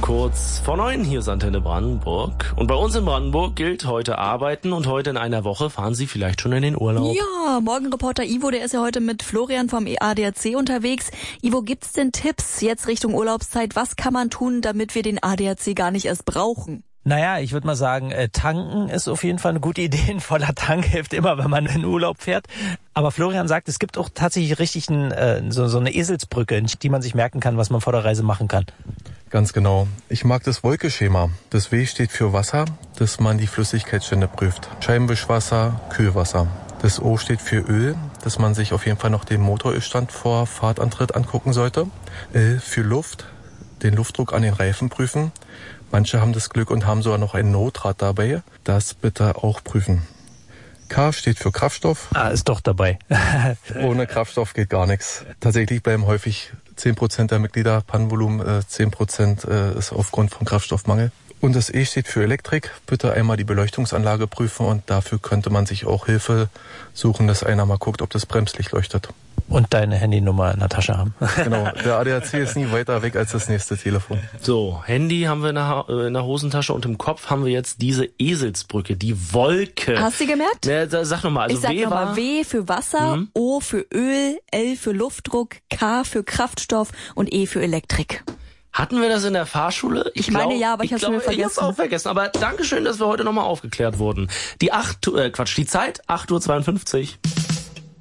Kurz vor 9, hier ist Antenne Brandenburg. Und bei uns in Brandenburg gilt heute arbeiten und heute in einer Woche fahren Sie vielleicht schon in den Urlaub. Ja, Morgenreporter Ivo, der ist ja heute mit Florian vom ADAC unterwegs. Ivo, gibt's denn Tipps jetzt Richtung Urlaubszeit? Was kann man tun, damit wir den ADAC gar nicht erst brauchen? Naja, ich würde mal sagen, tanken ist auf jeden Fall eine gute Idee. Ein voller Tank hilft immer, wenn man in Urlaub fährt. Aber Florian sagt, es gibt auch tatsächlich richtig so eine Eselsbrücke, die man sich merken kann, was man vor der Reise machen kann. Ganz genau. Ich mag das Wolke-Schema. Das W steht für Wasser, dass man die Flüssigkeitsstände prüft. Scheibenwischwasser, Kühlwasser. Das O steht für Öl, dass man sich auf jeden Fall noch den Motorölstand vor Fahrtantritt angucken sollte. L für Luft, den Luftdruck an den Reifen prüfen. Manche haben das Glück und haben sogar noch ein Notrad dabei. Das bitte auch prüfen. K steht für Kraftstoff. Ist doch dabei. Ohne Kraftstoff geht gar nichts. Tatsächlich bleiben häufig 10% der Mitglieder Pannenvolumen, 10% ist aufgrund von Kraftstoffmangel. Und das E steht für Elektrik. Bitte einmal die Beleuchtungsanlage prüfen und dafür könnte man sich auch Hilfe suchen, dass einer mal guckt, ob das Bremslicht leuchtet. Und deine Handynummer in der Tasche haben. Genau, der ADAC ist nie weiter weg als das nächste Telefon. So, Handy haben wir in der Hosentasche und im Kopf haben wir jetzt diese Eselsbrücke, die Wolke. Hast du gemerkt? Sag nochmal. Also ich sag nochmal, W für Wasser, O für Öl, L für Luftdruck, K für Kraftstoff und E für Elektrik. Hatten wir das in der Fahrschule? Ich meine ja, aber ich hab's schon wieder vergessen. Ich hab's auch vergessen, aber Dankeschön, dass wir heute nochmal aufgeklärt wurden. Die Zeit, 8:52 Uhr.